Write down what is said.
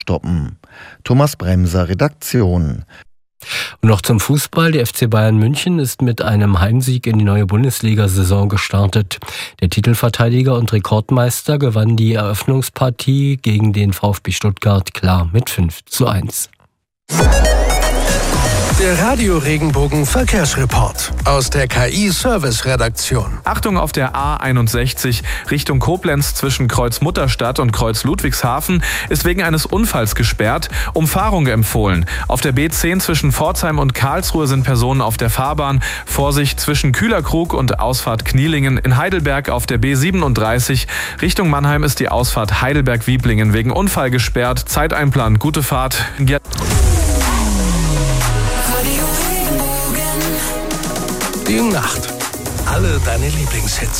stoppen. Thomas Bremser, Redaktion. Und noch zum Fußball. Der FC Bayern München ist mit einem Heimsieg in die neue Bundesliga-Saison gestartet. Der Titelverteidiger und Rekordmeister gewann die Eröffnungspartie gegen den VfB Stuttgart klar mit 5:1. Der Radio-Regenbogen Verkehrsreport aus der KI-Service-Redaktion. Achtung auf der A61 Richtung Koblenz zwischen Kreuz Mutterstadt und Kreuz Ludwigshafen ist wegen eines Unfalls gesperrt. Umfahrung empfohlen. Auf der B10 zwischen Pforzheim und Karlsruhe sind Personen auf der Fahrbahn. Vorsicht zwischen Kühlerkrug und Ausfahrt Knielingen. In Heidelberg auf der B37 Richtung Mannheim ist die Ausfahrt Heidelberg-Wieblingen wegen Unfall gesperrt. Zeiteinplan, gute Fahrt. Die Nacht. Alle deine Lieblingshits.